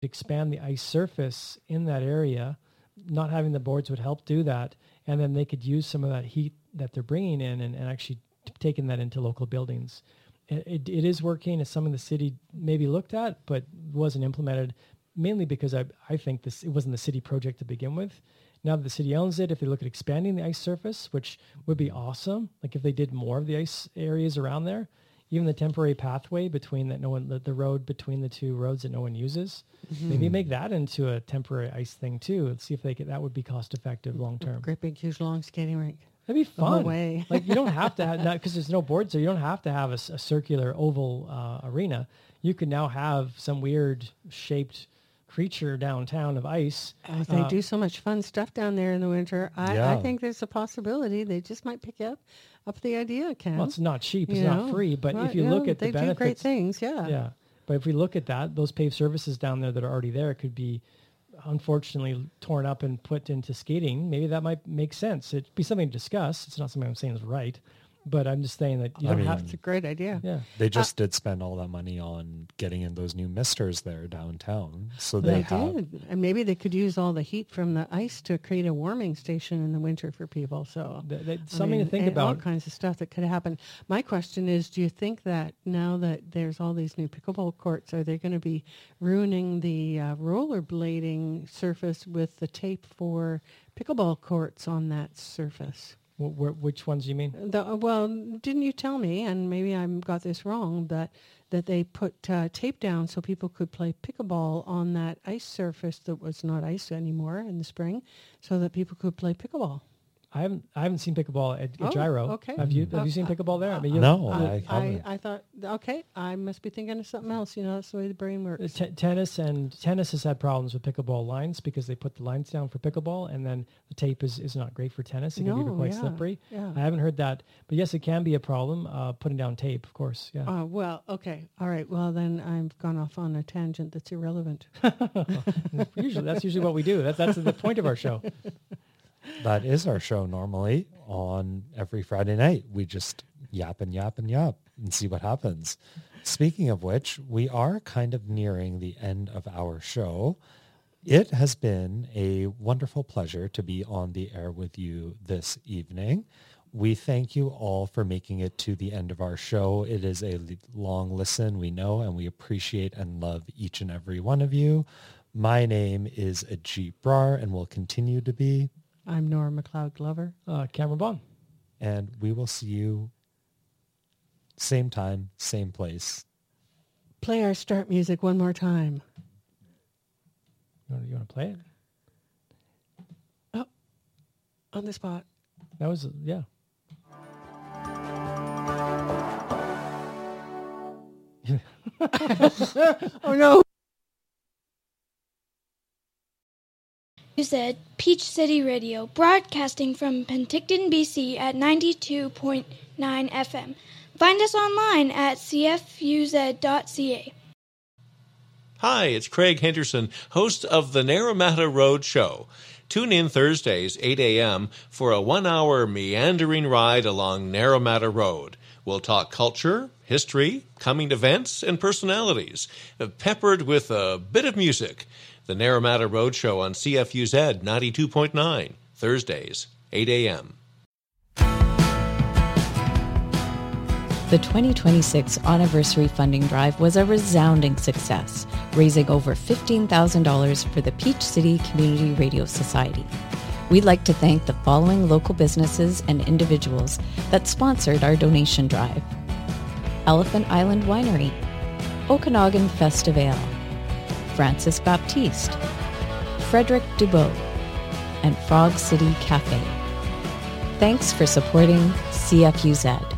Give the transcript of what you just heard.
expand the ice surface in that area. Not having the boards would help do that. And then they could use some of that heat that they're bringing in and actually taking that into local buildings. It is working. It's something the city maybe looked at, but wasn't implemented, mainly because I think it wasn't the city project to begin with. Now that the city owns it, if they look at expanding the ice surface, which would be awesome, like if they did more of the ice areas around there, even the temporary pathway between the road between the two roads that no one uses, maybe make that into a temporary ice thing too. Let's see if that would be cost effective long term. Great big huge long skating rink. That'd be fun. Way. Like you don't have to have, because there's no boards, so you don't have to have a circular oval arena. You could now have some weird shaped creature downtown of ice. Oh, they do so much fun stuff down there in the winter. I think there's a possibility they just might pick up the idea, Cam. Well, it's not cheap. It's not free. But if you look at the benefits. They do great things, yeah. Yeah. But if we look at that, those paved surfaces down there that are already there could be unfortunately torn up and put into skating. Maybe that might make sense. It'd be something to discuss. It's not something I'm saying is right. But I'm just saying that you don't have. It's a great idea. Yeah, they just did spend all that money on getting in those new misters there downtown. So they did, and maybe they could use all the heat from the ice to create a warming station in the winter for people. So something to think about. All kinds of stuff that could happen. My question is: do you think that now that there's all these new pickleball courts, are they going to be ruining the rollerblading surface with the tape for pickleball courts on that surface? Which ones do you mean? Well, didn't you tell me, and maybe I got this wrong, that they put tape down so people could play pickleball on that ice surface that was not ice anymore in the spring, so that people could play pickleball? I haven't seen pickleball at Gyro. Okay. Have you seen pickleball there? I mean, no, I haven't. I thought, okay, I must be thinking of something else. That's the way the brain works. Tennis has had problems with pickleball lines because they put the lines down for pickleball, and then the tape is not great for tennis. It can be quite slippery. Yeah. I haven't heard that, but yes, it can be a problem putting down tape, of course. Yeah. Well, okay, all right. Well, then I've gone off on a tangent that's irrelevant. That's usually what we do. That's the point of our show. That is our show normally on every Friday night. We just yap and see what happens. Speaking of which, we are kind of nearing the end of our show. It has been a wonderful pleasure to be on the air with you this evening. We thank you all for making it to the end of our show. It is a long listen, we know, and we appreciate and love each and every one of you. My name is Ajit Brar and will continue to be. I'm Nora McLeod Glover. Cameron Bond. And we will see you same time, same place. Play our start music one more time. You want to play it? Oh, on the spot. That was, yeah. Oh, no. You said Peach City Radio, broadcasting from Penticton, BC at 92.9 FM. Find us online at cfuz.ca. Hi, it's Craig Henderson, host of the Naramata Road Show. Tune in Thursdays, 8 a.m., for a 1-hour meandering ride along Naramata Road. We'll talk culture, history, coming events, and personalities, peppered with a bit of music. The Naramata Road Show on CFUZ 92.9, Thursdays, 8 a.m. The 2026 anniversary funding drive was a resounding success, raising over $15,000 for the Peach City Community Radio Society. We'd like to thank the following local businesses and individuals that sponsored our donation drive: Elephant Island Winery, Okanagan Festival, Francis Baptiste, Frederick Dubois, and Frog City Cafe. Thanks for supporting CFUZ.